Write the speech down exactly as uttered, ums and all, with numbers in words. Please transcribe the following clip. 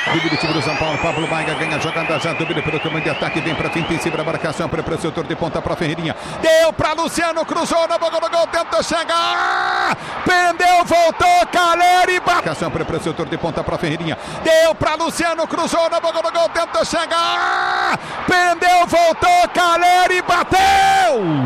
do time do São Paulo, Pablo Maiga ganha a jogada já, domina pelo caminho de ataque, vem pra frente em cima da marcação, para o setor de ponta para Ferreirinha, deu pra Luciano, cruzou na boca do gol, tentou chegar, pendeu, voltou, Caleri, marcação para o setor de ponta para Ferreirinha, deu pra Luciano, cruzou na boca do gol, tentou chegar, pendeu, voltou, Caleri, bateu!